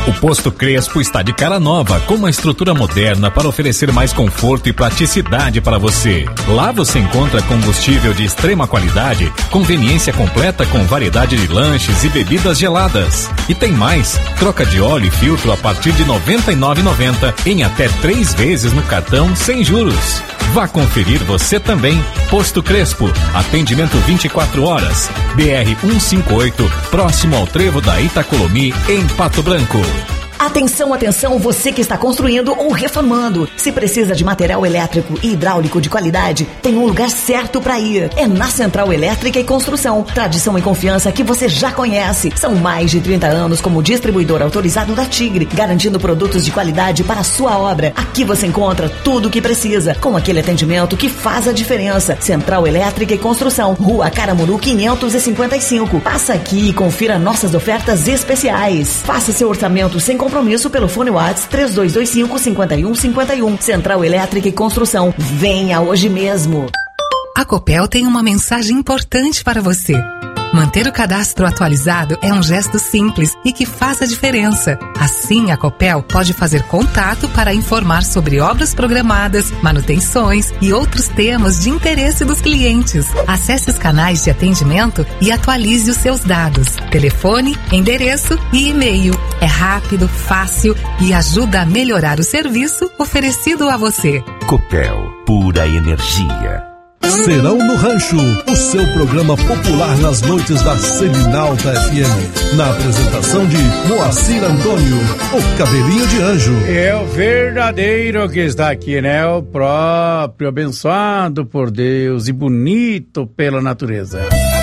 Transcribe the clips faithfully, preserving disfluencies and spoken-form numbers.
O Posto Crespo está de cara nova, com uma estrutura moderna para oferecer mais conforto e praticidade para você. Lá você encontra combustível de extrema qualidade, conveniência completa com variedade de lanches e bebidas geladas. E tem mais, troca de óleo e filtro a partir de noventa e nove reais e noventa centavos em até três vezes no cartão sem juros. Vá conferir você também. Posto Crespo, atendimento vinte e quatro horas. B R cento e cinquenta e oito, próximo ao trevo da Itacolomi, em Pato Branco. Atenção, atenção, você que está construindo ou reformando. Se precisa de material elétrico e hidráulico de qualidade, tem um lugar certo para ir. É na Central Elétrica e Construção. Tradição e confiança que você já conhece. São mais de trinta anos como distribuidor autorizado da Tigre, garantindo produtos de qualidade para a sua obra. Aqui você encontra tudo o que precisa, com aquele atendimento que faz a diferença. Central Elétrica e Construção, Rua Caramuru quinhentos e cinquenta e cinco. Passa aqui e confira nossas ofertas especiais. Faça seu orçamento sem compromisso pelo fone WhatsApp três dois dois cinco, cinco um cinco um. Central Elétrica e Construção. Venha hoje mesmo. A Copel tem uma mensagem importante para você. Manter o cadastro atualizado é um gesto simples e que faz a diferença. Assim, a Copel pode fazer contato para informar sobre obras programadas, manutenções e outros temas de interesse dos clientes. Acesse os canais de atendimento e atualize os seus dados. Telefone, endereço e e-mail. É rápido, fácil e ajuda a melhorar o serviço oferecido a você. Copel, pura energia. Serão no Rancho, o seu programa popular nas noites da Seminalta F M. Na apresentação de Moacir Antônio, o cabelinho de anjo. É o verdadeiro que está aqui, né? O próprio, abençoado por Deus e bonito pela natureza.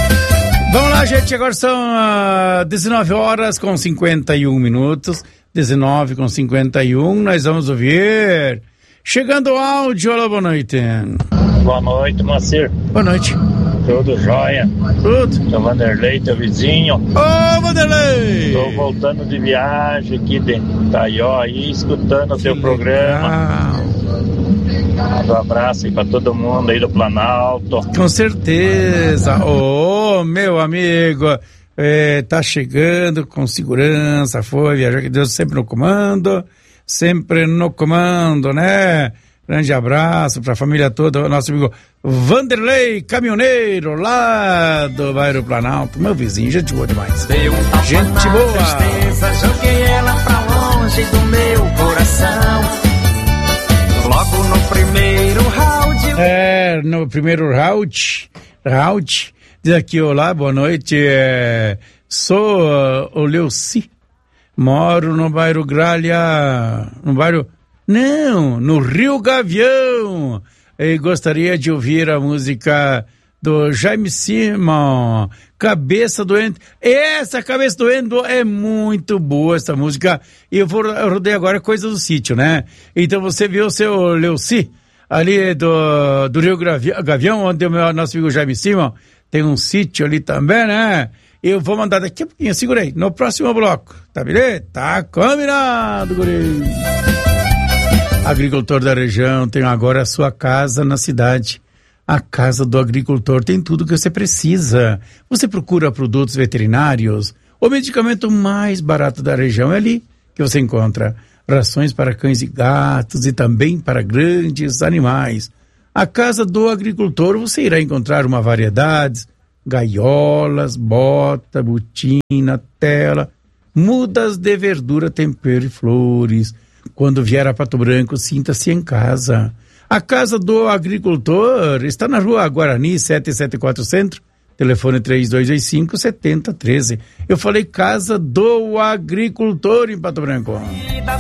Vamos lá, gente, agora são uh, dezenove horas com cinquenta e um minutos. dezenove com cinquenta e um, nós vamos ouvir. Chegando o áudio, olá, boa noite. Boa noite, Moacir. Boa noite. Tudo jóia? Tudo. Sou Vanderlei, teu vizinho. Ô, oh, Vanderlei! Tô voltando de viagem aqui de Itaió aí, escutando o teu legal. Programa. Um abraço aí pra todo mundo aí do Planalto. Com certeza. Ô, oh, meu amigo, é, tá chegando com segurança, foi viajar, que Deus sempre no comando, sempre no comando, né? Grande abraço para a família toda, nosso amigo Vanderlei, caminhoneiro, lá do bairro Planalto, meu vizinho, gente boa demais. Deu um gente boa. Tristeza, joguei ela pra longe do meu coração. Logo no primeiro round. É, no primeiro round, round, diz aqui, olá, boa noite, é, sou uh, o Leuci, moro no bairro Gralha, no bairro... Não, no Rio Gavião. E gostaria de ouvir a música do Jaime Simon, Cabeça Doente. Essa Cabeça Doente é muito boa, essa música. E eu vou eu rodei agora coisa do sítio, né? Então você viu o seu Leuci, ali do, do Rio Gavião, onde o meu, nosso amigo Jaime Simon tem um sítio ali também, né? Eu vou mandar daqui a pouquinho, segurei, no próximo bloco. Tá beleza? Tá combinado, guri. Agricultor da região tem agora a sua casa na cidade. A Casa do Agricultor tem tudo que você precisa. Você procura produtos veterinários, o medicamento mais barato da região é ali que você encontra rações para cães e gatos e também para grandes animais. A Casa do Agricultor você irá encontrar uma variedade, gaiolas, bota, botina, tela, mudas de verdura, tempero e flores. Quando vier a Pato Branco, sinta-se em casa. A Casa do Agricultor está na Rua Guarani, setecentos e setenta e quatro Centro, telefone três dois dois cinco, sete zero um três. Eu falei Casa do Agricultor em Pato Branco.